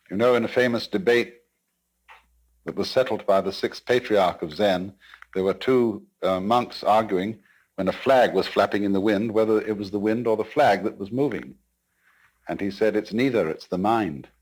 You know, in a famous debate that was settled by the sixth patriarch of Zen, there were two monks arguing when a flag was flapping in the wind, whether it was the wind or the flag that was moving. And he said, it's neither, it's the mind.